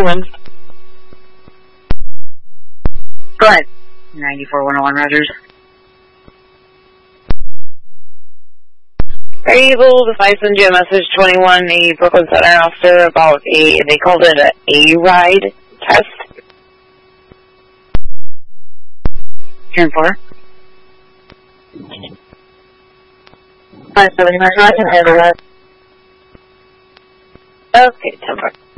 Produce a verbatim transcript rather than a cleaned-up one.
one. Go ahead. ninety-four one oh one, Rogers. Are you able to I send you a message twenty-one, the Brooklyn Center officer, about a, they called it a A-ride test? ten four. five seven nine, I can handle that. Okay, ten four.